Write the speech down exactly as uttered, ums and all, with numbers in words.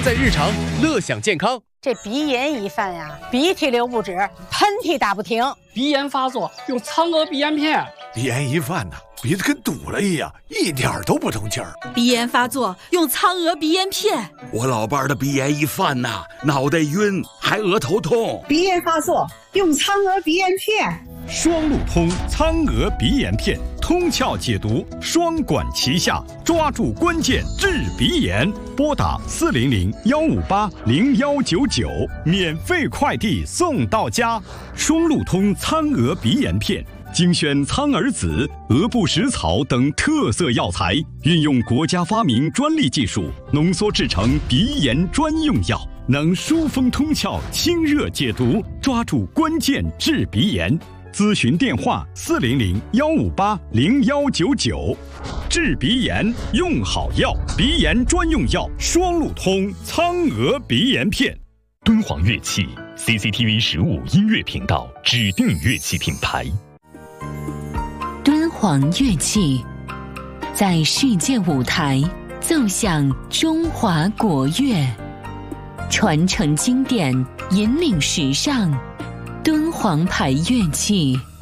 在日常，乐享健康。 这鼻炎一犯呀，鼻涕流不止，喷嚏打不停。 鼻炎发作用苍娥鼻炎片。 鼻炎一犯呢，鼻子跟堵了一样，一点都不通气儿。 鼻炎发作用苍娥鼻炎片。 我老伴儿的鼻炎一犯呐，脑袋晕，还额头痛。 鼻炎发作用苍娥鼻炎片。 双路通苍娥鼻炎片，通窍解毒，双管齐下，抓住关键治鼻炎。拨打四零零幺五八零幺九九，免费快递送到家。双路通苍娥鼻炎片，精选苍耳子、鹅不食草等特色药材，运用国家发明专利技术，浓缩制成鼻炎专用药，能疏风通窍、清热解毒，抓住关键治鼻炎。咨询电话：四零零幺五八零幺九九。治鼻炎用好药，鼻炎专用药双路通苍娥鼻炎片。 敦煌乐器 C C T V 十五音乐频道指定乐器品牌。 敦煌乐器在世界舞台奏响中华国乐，传承经典，引领时尚。敦煌牌乐器。